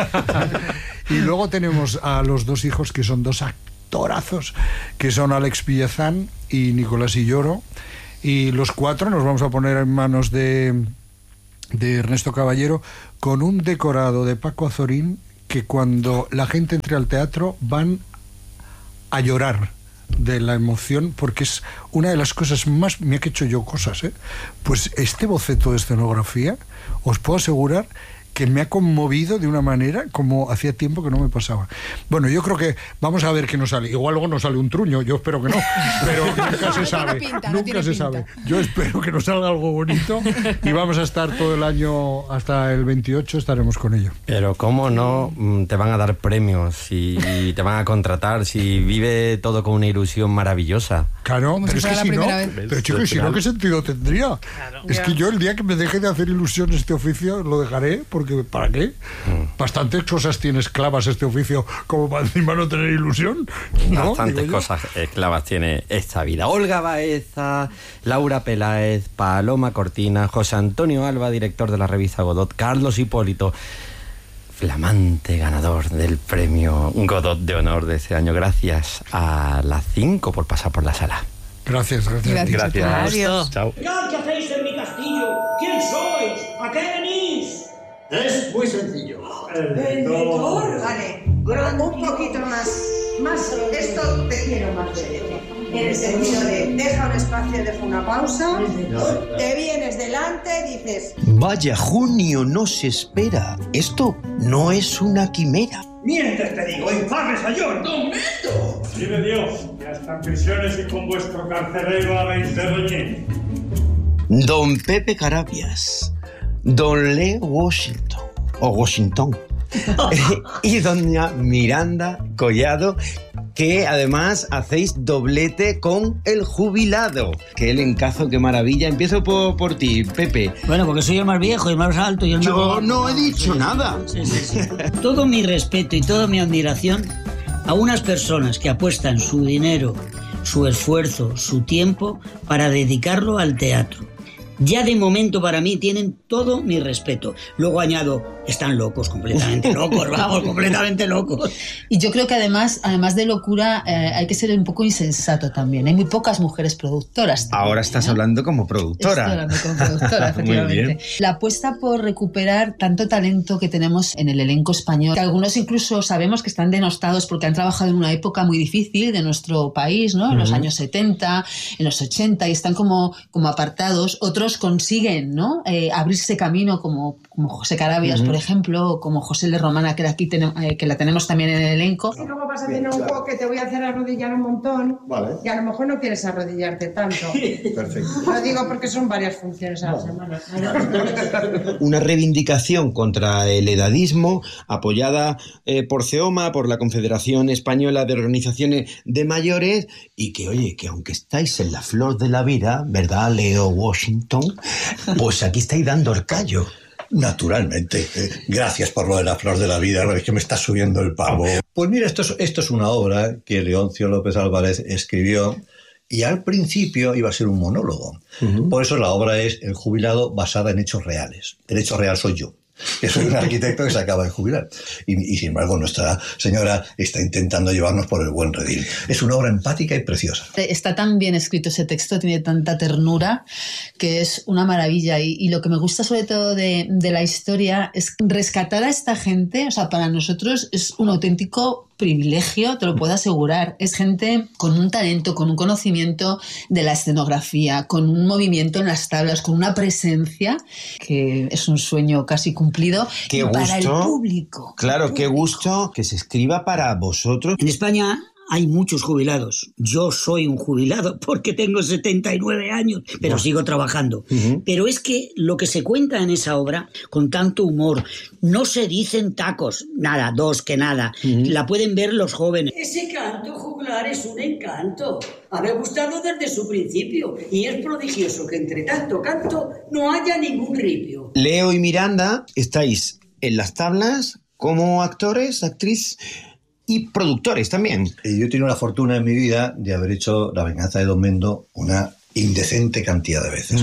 Y luego tenemos a los dos hijos, que son dos actorazos, que son Alex Villazán y Nicolás Illoro. Y los cuatro nos vamos a poner en manos de Ernesto Caballero, con un decorado de Paco Azorín, que cuando la gente entre al teatro van a llorar de la emoción, porque es una de las cosas más... Mira que he hecho yo cosas, pues este boceto de escenografía, os puedo asegurar que me ha conmovido de una manera como hacía tiempo que no me pasaba. Bueno, yo creo que vamos a ver qué nos sale. Igual luego nos sale un truño, yo espero que no, pero nunca se sabe. Nunca se sabe. Yo espero que nos salga algo bonito y vamos a estar todo el año, hasta el 28 estaremos con ello. Pero cómo no te van a dar premios y te van a contratar si vive todo con una ilusión maravillosa. Claro, pero es que si no, pero chicos, si no, ¿qué sentido tendría? Claro. Es que yo el día que me deje de hacer ilusión este oficio lo dejaré, porque ¿para qué? Bastantes cosas tiene esclavas este oficio como para encima no tener ilusión, ¿no? Bastantes cosas esclavas tiene esta vida. Olga Baeza, Laura Peláez, Paloma Cortina, José Antonio Alba, director de la revista Godot, Carlos Hipólito, flamante ganador del premio Godot de honor de este año. Gracias a las 5 por pasar por la sala. Gracias. Adiós. Chao. ¿Qué hacéis en mi castillo? ¿Quién sois? ¿A qué venís? Es muy sencillo. El lector. Vale, un poquito más. Esto te quiero más de en el sentido de deja un espacio, deja una pausa, te vienes delante, dices... Vaya, junio no se espera. Esto no es una quimera. Mientes, te digo, infames a yo. ¡Don Beto! Vive Dios, que hasta en prisiones y con vuestro carcelero habéis de reñir. Don Pepe Carabias, Don Leo Washington, o Washington, y doña Miranda Collado, que además hacéis doblete con el jubilado. Qué elencazo, qué maravilla. Empiezo por ti, Pepe. Bueno, porque soy el más viejo y el más alto y el más... Yo no he dicho nada. Sí. Todo mi respeto y toda mi admiración a unas personas que apuestan su dinero, su esfuerzo, su tiempo para dedicarlo al teatro. Ya de momento para mí tienen todo mi respeto. Luego añado, están locos, completamente locos, vamos, completamente locos. Y yo creo que además de locura hay que ser un poco insensato también. Hay muy pocas mujeres productoras también. Ahora estás hablando como productora. Estoy hablando como productora, efectivamente. Muy bien. La apuesta por recuperar tanto talento que tenemos en el elenco español, que algunos incluso sabemos que están denostados porque han trabajado en una época muy difícil de nuestro país, ¿no? En los años 70, en los 80, y están como apartados. Otros consiguen, ¿no? Abrirse camino como José Carabias, por ejemplo, o como José de Romana, que aquí que la tenemos también en el elenco. Y luego vas a tener un juego que te voy a hacer arrodillar un montón, vale. Y a lo mejor no quieres arrodillarte tanto. Perfecto. Lo digo porque son varias funciones a la semana. Una reivindicación contra el edadismo, apoyada por CEOMA, por la Confederación Española de Organizaciones de Mayores, y que, oye, que aunque estáis en la flor de la vida, ¿verdad, Leo Washington? Pues aquí estáis dando el callo. Naturalmente. Gracias por lo de la flor de la vida, es que me está subiendo el pavo. Pues mira, esto es una obra que Leoncio López Álvarez escribió y al principio iba a ser un monólogo. Por eso la obra es El jubilado, basada en hechos reales. El hecho real soy yo, que soy un arquitecto que se acaba de jubilar. Y sin embargo, Nuestra Señora está intentando llevarnos por el buen redil. Es una obra empática y preciosa. Está tan bien escrito ese texto, tiene tanta ternura, que es una maravilla. Y lo que me gusta sobre todo de la historia es rescatar a esta gente. O sea, para nosotros es un auténtico privilegio, te lo puedo asegurar. Es gente con un talento, con un conocimiento de la escenografía, con un movimiento en las tablas, con una presencia que es un sueño casi cumplido. Qué gusto, para el público. Claro, qué gusto que se escriba para vosotros. En España hay muchos jubilados. Yo soy un jubilado porque tengo 79 años, pero sigo trabajando. Pero es que lo que se cuenta en esa obra, con tanto humor, no se dicen tacos, nada, dos que nada. La pueden ver los jóvenes. Ese canto juglar es un encanto. Me ha gustado desde su principio y es prodigioso que entre tanto canto no haya ningún ripio. Leo y Miranda estáis en las tablas como actores, actriz y productores también. Yo he tenido la fortuna en mi vida de haber hecho La venganza de Don Mendo una indecente cantidad de veces.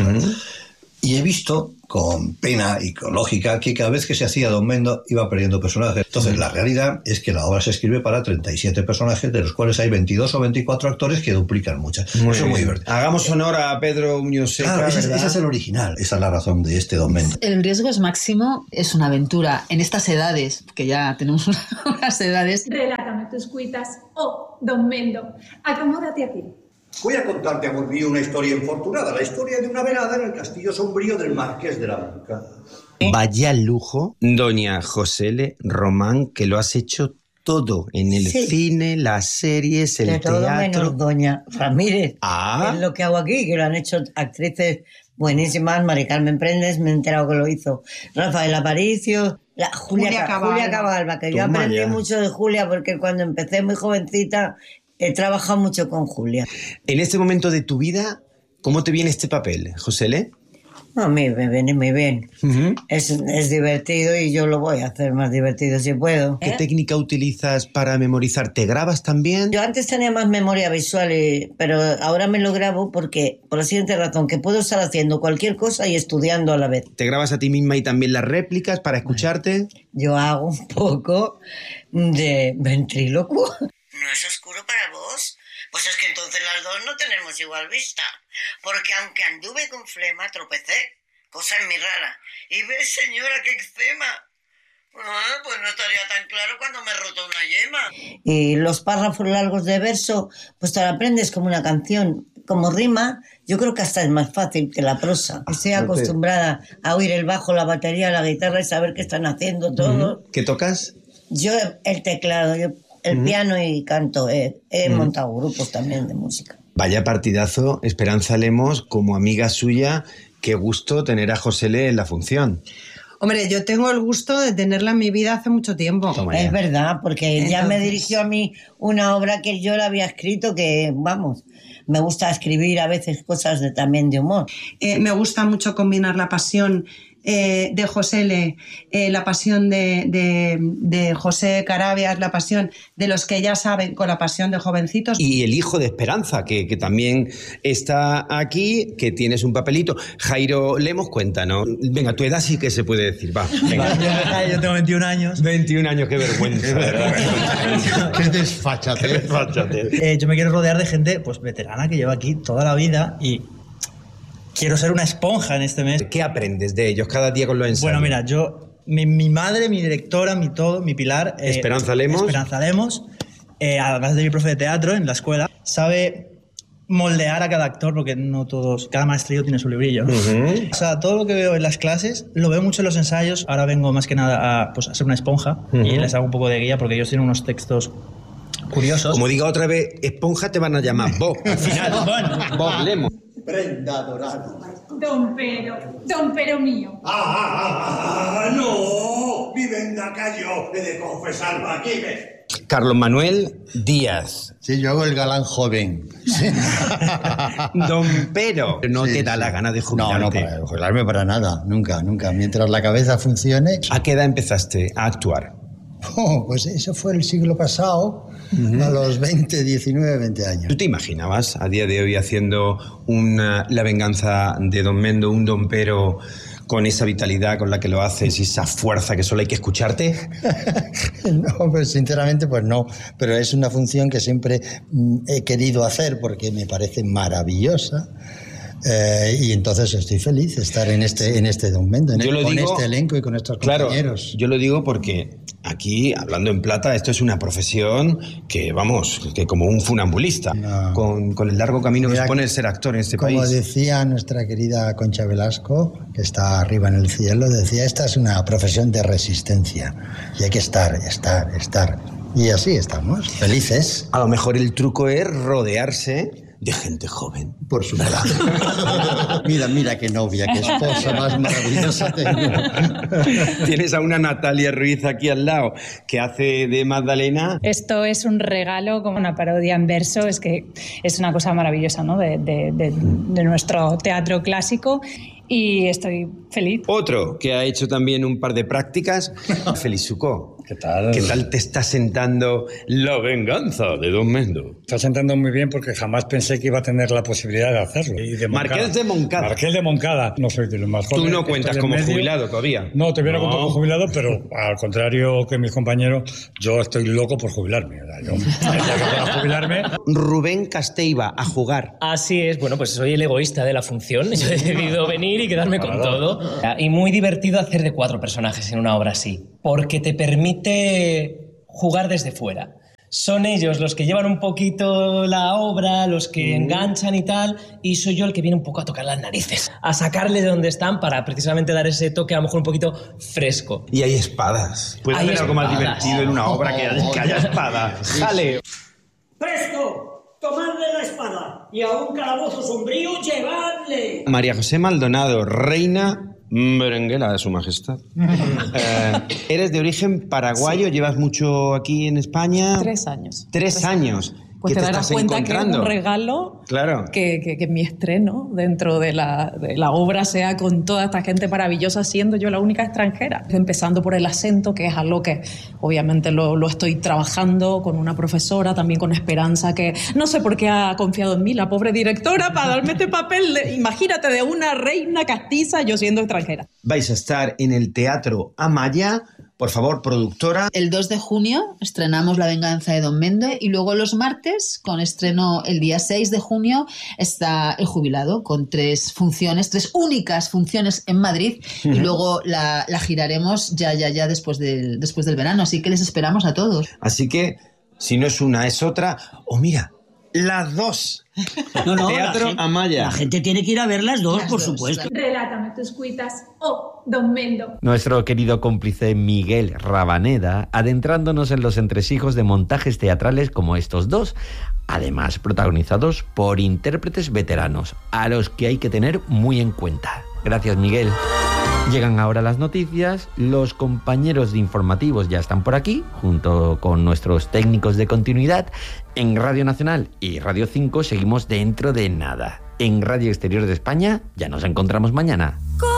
Y he visto, con pena y con lógica, que cada vez que se hacía Don Mendo iba perdiendo personajes. Entonces, la realidad es que la obra se escribe para 37 personajes, de los cuales hay 22 o 24 actores que duplican muchas. Eso es muy divertido. Hagamos honor a Pedro Muñoz Seca, claro, ese es el original. Esa es la razón de este Don Mendo. El riesgo es máximo, es una aventura en estas edades, que ya tenemos unas edades. Relátame tus cuitas, Don Mendo. Acomódate aquí. Voy a contarte, amor mío, una historia infortunada, la historia de una velada en el castillo sombrío del Marqués de la Banca. Vaya lujo, doña Josele Román, que lo has hecho todo en el cine, las series, el teatro. Todo menos doña Ramírez. Es lo que hago aquí, que lo han hecho actrices buenísimas. Mari Carmen Prendes, me he enterado que lo hizo Rafael Aparicio, Julia Cabalba, que yo aprendí mucho de Julia porque cuando empecé muy jovencita he trabajado mucho con Julia. En este momento de tu vida, ¿cómo te viene este papel, Josele? A mí me viene muy bien. Es divertido y yo lo voy a hacer más divertido si puedo. ¿Qué técnica utilizas para memorizar? ¿Te grabas también? Yo antes tenía más memoria visual, pero ahora me lo grabo porque, por la siguiente razón, que puedo estar haciendo cualquier cosa y estudiando a la vez. ¿Te grabas a ti misma y también las réplicas para escucharte? Yo hago un poco de ventrílocuo. ¿No es oscuro para vos? Pues es que entonces las dos no tenemos igual vista. Porque aunque anduve con flema, tropecé. Cosa muy rara. Y ves, señora, qué eczema. Pues no estaría tan claro cuando me he roto una yema. Y los párrafos largos de verso, pues te lo aprendes como una canción. Como rima, yo creo que hasta es más fácil que la prosa. Estoy acostumbrada a oír el bajo, la batería, la guitarra y saber qué están haciendo todos. ¿Qué tocas? Yo el teclado, el piano y canto. He montado grupos también de música. Vaya partidazo, Esperanza Lemos, como amiga suya, qué gusto tener a Josele en la función. Hombre, yo tengo el gusto de tenerla en mi vida hace mucho tiempo. Es verdad, porque ya me dirigió a mí una obra que yo la había escrito, que, vamos, me gusta escribir a veces cosas también de humor. Me gusta mucho combinar la pasión de Josele, la pasión de José Carabias, la pasión de los que ya saben, con la pasión de jovencitos. Y el hijo de Esperanza, que también está aquí, que tienes un papelito. Jairo Lemos, cuéntanos. Venga, tu edad sí que se puede decir, va. Venga. Yo tengo 21 años. 21 años, qué vergüenza, ¿verdad? Qué desfachatez. Yo me quiero rodear de gente pues veterana que lleva aquí toda la vida y quiero ser una esponja en este mes. ¿Qué aprendes de ellos cada día con los ensayos? Bueno, mira, mi madre, mi directora, mi todo, mi pilar... Esperanza Lemos. Además de mi profe de teatro en la escuela, sabe moldear a cada actor, porque no todos... Cada maestrillo tiene su librillo. O sea, todo lo que veo en las clases, lo veo mucho en los ensayos. Ahora vengo más que nada a ser una esponja y les hago un poco de guía, porque ellos tienen unos textos curiosos. Como diga otra vez, esponja te van a llamar Bob. Al final, Bob Lemos. Brenda Dorado. Don Pero mío. ¡No! Mi venga cayó, he de confesarlo aquí, ¿ves? Carlos Manuel Díaz. Sí, yo hago el galán joven. Don Pero. No te da la gana de jubilarte. No, para jubilarme para nada, nunca. Mientras la cabeza funcione. ¿A qué edad empezaste a actuar? Pues eso fue el siglo pasado, a los 19, 20 años. ¿Tú te imaginabas a día de hoy haciendo La venganza de Don Mendo, un Don Pero, con esa vitalidad con la que lo haces y esa fuerza que solo hay que escucharte? No, pues sinceramente pues no, pero es una función que siempre he querido hacer porque me parece maravillosa. Y entonces estoy feliz de estar en este Don Mendo, con este elenco y con estos compañeros. Claro, yo lo digo porque aquí, hablando en plata, esto es una profesión que, vamos, que como un funambulista, con el largo camino que supone el ser actor en este país. Como decía nuestra querida Concha Velasco, que está arriba en el cielo, decía, esta es una profesión de resistencia y hay que estar. Y así estamos, felices. A lo mejor el truco es rodearse de gente joven. Por supuesto. Mira qué novia, qué esposa más maravillosa tengo. Tienes a una Natalia Ruiz aquí al lado que hace de Magdalena. Esto es un regalo, como una parodia en verso. Es que es una cosa maravillosa, ¿no? de nuestro teatro clásico. Y estoy feliz. Otro que ha hecho también un par de prácticas, Félix Sucó. ¿Qué tal? ¿Qué tal te está sentando La venganza de Don Mendo? Está sentando muy bien porque jamás pensé que iba a tener la posibilidad de hacerlo. Y de Marqués de Moncada. Marqués de Moncada. No soy de los más jóvenes. Tú no cuentas como jubilado todavía. No, te hubiera contado como jubilado, pero al contrario que mis compañeros, yo estoy loco por jubilarme. Yo para jubilarme. Rubén Casteiva, a jugar. Así es. Bueno, pues soy el egoísta de la función. Yo he decidido venir y quedarme con todo. Y muy divertido hacer de 4 personajes en una obra así, porque te permite jugar desde fuera. Son ellos los que llevan un poquito la obra, los que enganchan y tal, y soy yo el que viene un poco a tocar las narices, a sacarles de donde están para precisamente dar ese toque a lo mejor un poquito fresco. Y hay espadas. ¿Puede haber algo más divertido en una obra que haya espadas? ¡Dale! ¡Presto! ¡Tomadle la espada! Y a un calabozo sombrío llevadle. María José Maldonado, reina merenguera de su majestad. Eres de origen paraguayo, llevas mucho aquí en España. 3 años. 3 años. Pues ¿Qué te te darás estás cuenta encontrando? que es un regalo, claro, que mi estreno dentro de la obra sea con toda esta gente maravillosa, siendo yo la única extranjera. Empezando por el acento, que es algo que obviamente lo estoy trabajando con una profesora, también con Esperanza, que no sé por qué ha confiado en mí, la pobre directora, para darme este papel, imagínate, de una reina castiza, yo siendo extranjera. Vais a estar en el Teatro Amaya. Por favor, productora. El 2 de junio estrenamos La venganza de Don Mendo y luego los martes, con estreno el día 6 de junio, está El jubilado, con 3 únicas funciones en Madrid, y luego la giraremos ya después del verano, así que les esperamos a todos. Así que, si no es una, es otra, o mira, las 2. No, Teatro Amaya. La gente tiene que ir a ver las dos, por supuesto. Relátame tus cuitas, oh, Don Mendo. Nuestro querido cómplice Miguel Rabaneda, adentrándonos en los entresijos de montajes teatrales como estos 2, además protagonizados por intérpretes veteranos, a los que hay que tener muy en cuenta. Gracias, Miguel. Llegan ahora las noticias, los compañeros de informativos ya están por aquí, junto con nuestros técnicos de continuidad. En Radio Nacional y Radio 5 seguimos dentro de nada. En Radio Exterior de España ya nos encontramos mañana.